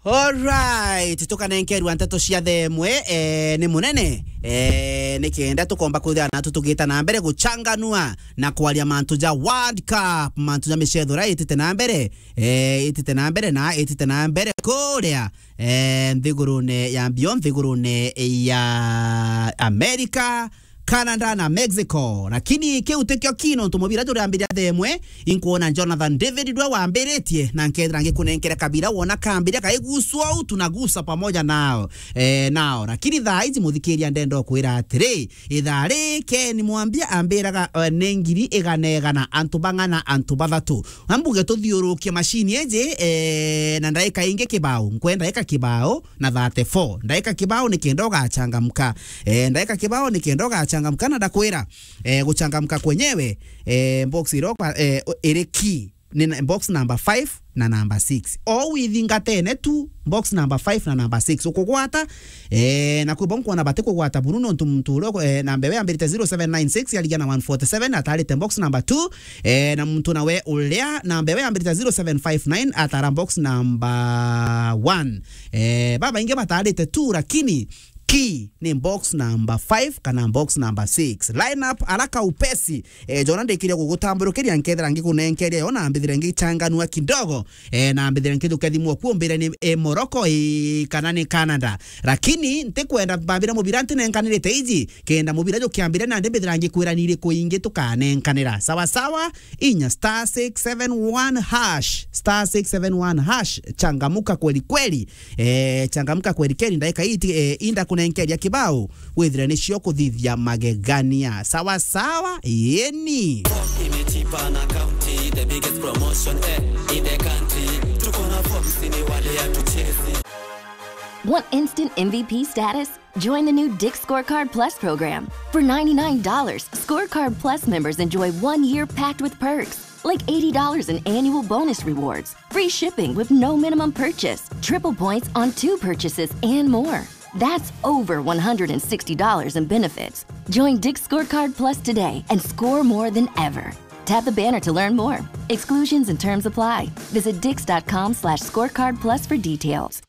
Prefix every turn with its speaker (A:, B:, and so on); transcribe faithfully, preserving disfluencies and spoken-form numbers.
A: Alright, tukanenkerwa nteto cia themwe eh, ni munene eh, ni kenda tukomba kuthana tutugita na mbere guchanganua na kwaria mantu ja World Cup mantu ja micethura itite na mbere eh, itite na mbere na itite na mbere kuria eh, nthigurune ya mbio nthigurune ya America, Canada na Mexico. Lakini ke utekyo kino tumubira turambiria themwe inkuona Jonathan David dwa wamberetie na nkedra ngikunenkera kabira wona kambira kaiguswa au tunagusa pamoja nao eh nao. Lakini thaa hizi muthikiria ndendo kwira atiri ithari ke ni mwambia ambiraga uh, nengiri iganegana antu bangana antu bathatu ambuge tuthiurukie machine eje eh na ndaika inge kibao nkwenda eka kibao na thirty-four ndaika kibao ni kindoga changamka eh ndaika kibao ni kindoga changamka na dakwira eh guchangamka kwenyewe eh box iroka eh ere key ni box number five na number six o withingatene tu box number five na number six ukugwata eh na kubonko na bateko gwata Bruno ntumturo eh na mbewe ambirite zero seven nine six yaligana one forty-seven atari te box number two eh na mtu nawe ulea na mbewe ambirite zero seven five nine atara box number one eh baba inge batari te tu lakini key ni box number five kana box number six lineup alaka upesi eh jona ndekire gugutamburukiria nkethera ngikunenkeria yona ambithire ngichanganua kidogo eh na ambithire nkidukathimwo kuombira ni eh, Morocco eh, kana ni Canada lakini ntekwenda bambira mubira ntinenkanire teiji kenda mubira jo kiambira na ndebithira ngikwira nire kuingi tukanenkanira sawa sawa inya star six seven one hash star six seven one hash changamuka kweli kweli eh changamuka kweli kweli ndaika iti eh, inda nenkeria kibao withire ni cio kuthithia magegania sawa sawa yeni
B: imetipa na county the biggest promotion eh, in the country tuko na Fox ni wale ya tuchezi.
C: Want instant M V P status? Join the new Dick's Scorecard Plus program. For ninety-nine dollars, Scorecard Plus members enjoy one year packed with perks, like eighty dollars in annual bonus rewards, free shipping with no minimum purchase, triple points on two purchases, and more. That's over one hundred sixty dollars in benefits. Join Dick's Scorecard Plus today and score more than ever. Tap the banner to learn more. Exclusions and terms apply. Visit dix dot com slash scorecard plus for details.